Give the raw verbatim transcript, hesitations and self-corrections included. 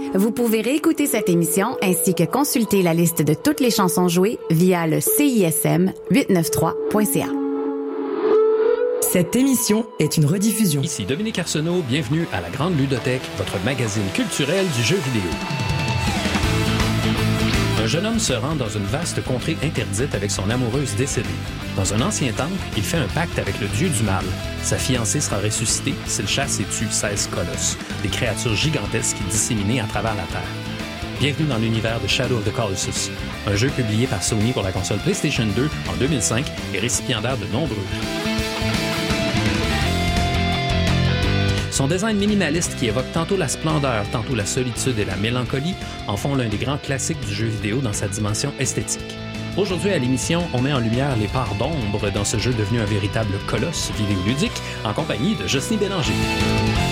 Vous pouvez réécouter cette émission ainsi que consulter la liste de toutes les chansons jouées via le C I S M huit cent quatre-vingt-trois point C A. Cette émission est une rediffusion. Ici Dominique Arsenault, bienvenue à la Grande Ludothèque, votre magazine culturel du jeu vidéo. Un jeune homme se rend dans une vaste contrée interdite avec son amoureuse décédée. Dans un ancien temple, il fait un pacte avec le dieu du mal. Sa fiancée sera ressuscitée s'il chasse et tue seize colosses, des créatures gigantesques disséminées à travers la Terre. Bienvenue dans l'univers de Shadow of the Colossus, un jeu publié par Sony pour la console PlayStation deux en deux mille cinq et récipiendaire de nombreux prix. Son design minimaliste qui évoque tantôt la splendeur, tantôt la solitude et la mélancolie en font l'un des grands classiques du jeu vidéo dans sa dimension esthétique. Aujourd'hui à l'émission, on met en lumière les parts d'ombre dans ce jeu devenu un véritable colosse vidéoludique en compagnie de Jocelyne Bélanger.